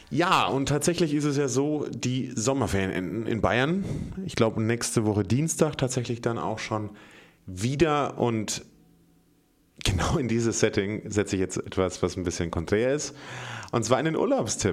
Ja, und tatsächlich ist es ja so, die Sommerferien enden in Bayern. Ich glaube, nächste Woche Dienstag tatsächlich dann auch schon wieder. Und genau in dieses Setting setze ich jetzt etwas, was ein bisschen konträr ist. Und zwar einen Urlaubstipp.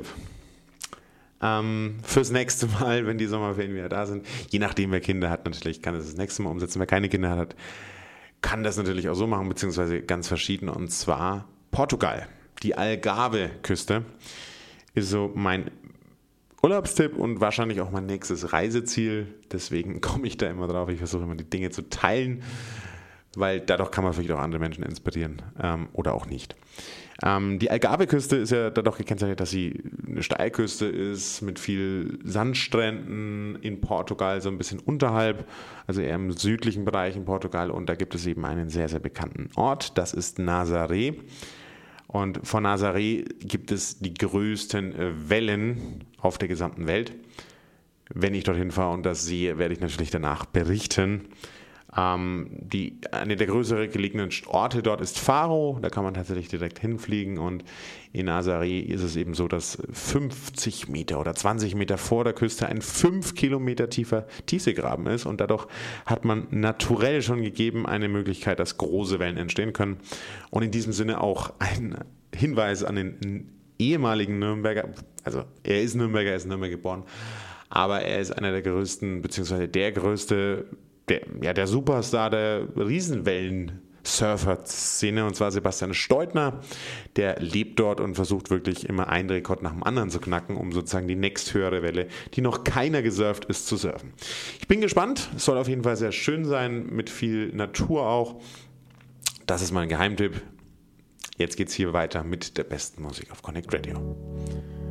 Fürs nächste Mal, wenn die Sommerferien wieder da sind. Je nachdem, wer Kinder hat, natürlich kann es das nächste Mal umsetzen. Wer keine Kinder hat, kann das natürlich auch so machen, beziehungsweise ganz verschieden. Und zwar Portugal. Die Algarve-Küste ist so mein Urlaubstipp und wahrscheinlich auch mein nächstes Reiseziel. Deswegen komme ich da immer drauf. Ich versuche immer die Dinge zu teilen, weil dadurch kann man vielleicht auch andere Menschen inspirieren oder auch nicht. Die Algarve-Küste ist ja dadurch gekennzeichnet, dass sie eine Steilküste ist mit viel Sandstränden in Portugal, so ein bisschen unterhalb, also eher im südlichen Bereich in Portugal. Und da gibt es eben einen sehr, sehr bekannten Ort, das ist Nazaré. Und von Nazaré gibt es die größten Wellen auf der gesamten Welt. Wenn ich dorthin fahre und das sehe, werde ich natürlich danach berichten. Eine der größeren gelegenen Orte dort ist Faro, da kann man tatsächlich direkt hinfliegen und in Nazaré ist es eben so, dass 50 Meter oder 20 Meter vor der Küste ein 5 Kilometer tiefer Tiefseegraben ist und dadurch hat man naturell schon gegeben eine Möglichkeit, dass große Wellen entstehen können und in diesem Sinne auch ein Hinweis an den ehemaligen Nürnberger, also er ist Nürnberger, er ist in Nürnberg geboren, aber er ist einer der größten, beziehungsweise der größte, der Superstar der Riesenwellen-Surfer-Szene, und zwar Sebastian Steudtner. Der lebt dort und versucht wirklich immer einen Rekord nach dem anderen zu knacken, um sozusagen die nächsthöhere Welle, die noch keiner gesurft ist, zu surfen. Ich bin gespannt, es soll auf jeden Fall sehr schön sein, mit viel Natur auch. Das ist mein Geheimtipp. Jetzt geht's hier weiter mit der besten Musik auf Connect Radio.